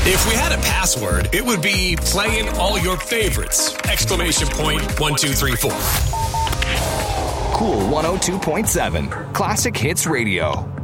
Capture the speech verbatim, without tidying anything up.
If we had a password, it would be playing all your favorites. Exclamation point one, two, three, four. Cool one oh two point seven. Classic Hits Radio.